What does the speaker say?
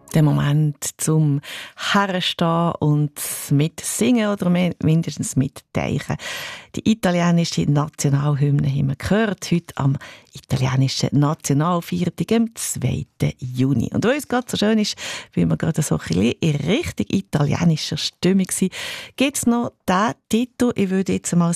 Der Moment zum Herstehen und mit singen oder mindestens mit denken. Die italienische Nationalhymne haben wir gehört, heute am italienischen Nationalviertag, am 2. Juni. Und weil es gerade so schön ist, weil wir gerade so ein bisschen in richtig italienischer Stimmung sind, gibt es noch diesen Titel, ich würde jetzt mal